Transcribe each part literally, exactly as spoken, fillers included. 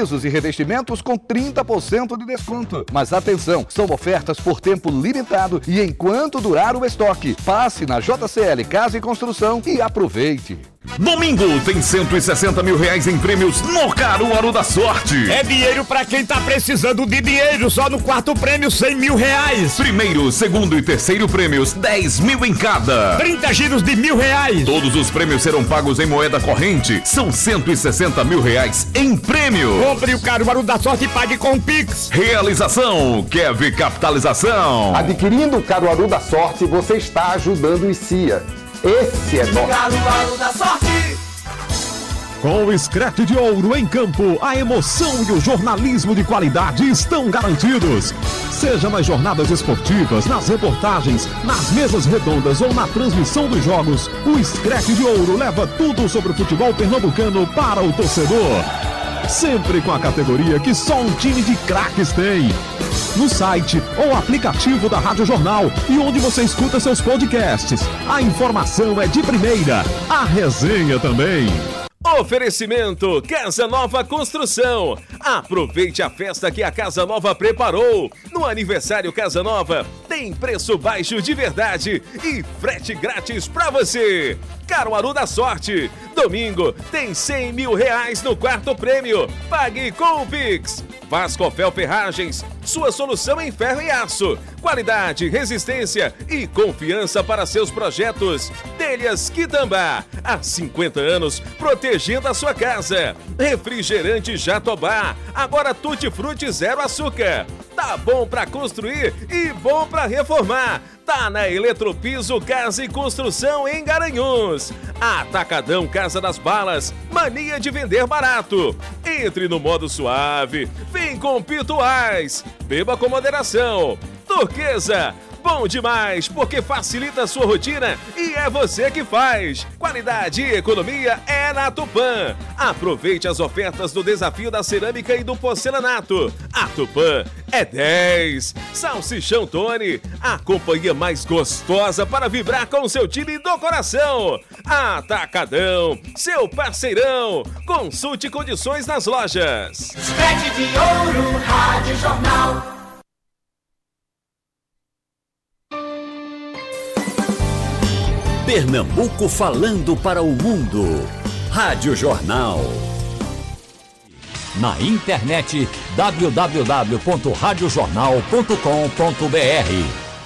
pisos e revestimentos com trinta por cento de desconto. Mas atenção, são ofertas por tempo limitado e enquanto durar o estoque. Passe na J C L Casa e Construção e aproveite. Domingo tem cento e sessenta mil reais em prêmios no Caruaru da Sorte. É dinheiro pra quem tá precisando de dinheiro. Só no quarto prêmio, cem mil reais. Primeiro, segundo e terceiro prêmios, dez mil em cada. trinta giros de mil reais. Todos os prêmios serão pagos em moeda corrente. São cento e sessenta mil reais em prêmio. Compre o Caruaru da Sorte e pague com Pix. Realização, Keve Capitalização. Adquirindo o Caruaru da Sorte, você está ajudando o I C I A. Esse é nosso. Caruaru da Sorte. Com o Scratch de Ouro em campo, a emoção e o jornalismo de qualidade estão garantidos. Seja nas jornadas esportivas, nas reportagens, nas mesas redondas ou na transmissão dos jogos, o Scratch de Ouro leva tudo sobre o futebol pernambucano para o torcedor. Sempre com a categoria que só um time de craques tem. No site ou aplicativo da Rádio Jornal e onde você escuta seus podcasts. A informação é de primeira, a resenha também. Oferecimento Casa Nova Construção. Aproveite a festa que a Casa Nova preparou. No aniversário Casa Nova tem preço baixo de verdade e frete grátis pra você. Caruaru da Sorte. Domingo tem cem mil reais no quarto prêmio. Pague com o Pix. Vascofel Ferragens, sua solução em ferro e aço. Qualidade, resistência e confiança para seus projetos. Telhas Quitambá, há cinquenta anos protegendo a sua casa. Refrigerante Jatobá, agora tutti-frutti zero açúcar. Tá bom para construir e bom para reformar. Tá na Eletropiso Casa e Construção em Garanhuns. Atacadão Casa das Balas, mania de vender barato. Entre no modo suave, vem com Pituais. Beba com moderação. Turquesa, bom demais porque facilita a sua rotina e é você que faz. Qualidade e economia é na Tupã. Aproveite as ofertas do desafio da cerâmica e do porcelanato. A Tupã é dez. Salsichão Tony, a companhia mais gostosa para vibrar com o seu time do coração. Atacadão, seu parceirão. Consulte condições nas lojas. Scratch de Ouro, Rádio Jornal. Pernambuco falando para o mundo. Rádio Jornal. Na internet w w w ponto rádio jornal ponto com ponto b r.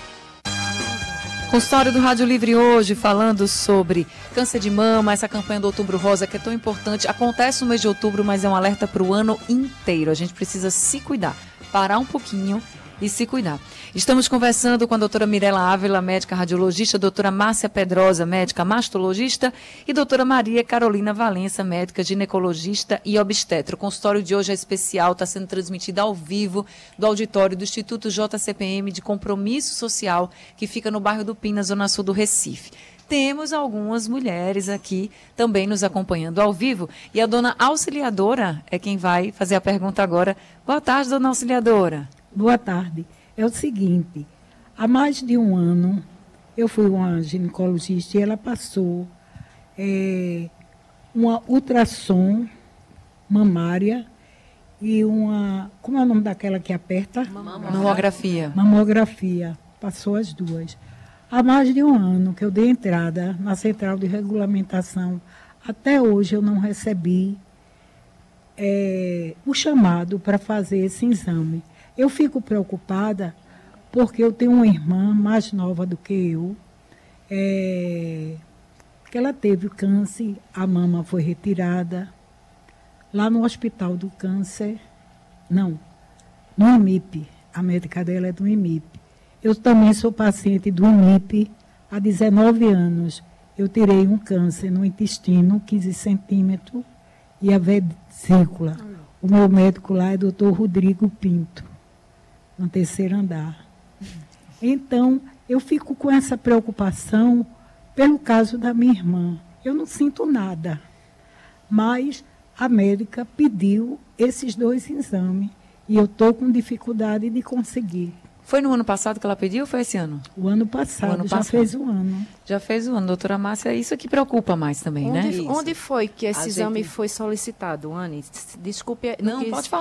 Consultório do Rádio Livre hoje falando sobre câncer de mama, essa campanha do Outubro Rosa que é tão importante. Acontece no mês de outubro, mas é um alerta para o ano inteiro. A gente precisa se cuidar, parar um pouquinho e se cuidar. Estamos conversando com a doutora Mirela Ávila, médica radiologista, doutora Márcia Pedrosa, médica mastologista e doutora Maria Carolina Valença, médica ginecologista e obstetra. O consultório de hoje é especial, está sendo transmitido ao vivo do auditório do Instituto J C P M de Compromisso Social, que fica no bairro do Pina, zona sul do Recife. Temos algumas mulheres aqui também nos acompanhando ao vivo e a dona Auxiliadora é quem vai fazer a pergunta agora. Boa tarde, dona Auxiliadora. Boa tarde. É o seguinte, há mais de um ano eu fui uma ginecologista e ela passou é, uma ultrassom mamária e uma, como é o nome daquela que aperta? Mamografia. Mamografia, passou as duas. Há mais de um ano que eu dei entrada na central de regulamentação, até hoje eu não recebi é, o chamado para fazer esse exame. Eu fico preocupada porque eu tenho uma irmã mais nova do que eu, é, que ela teve câncer, a mama foi retirada lá no Hospital do Câncer, não, no I M I P, a médica dela é do I M I P. Eu também sou paciente do I M I P há dezenove anos. Eu tirei um câncer no intestino, quinze centímetros, e a vesícula. O meu médico lá é doutor Rodrigo Pinto, no terceiro andar. Então, eu fico com essa preocupação pelo caso da minha irmã. Eu não sinto nada, mas a médica pediu esses dois exames e eu estou com dificuldade de conseguir. Foi no ano passado que ela pediu ou foi esse ano? O ano passado, O ano já passado. fez um ano. Já fez o ano. Doutora Márcia, é isso que preocupa mais também, né? Onde, onde foi que esse A exame gente- foi solicitado, Anne? Desculpe. Não, quis- pode falar.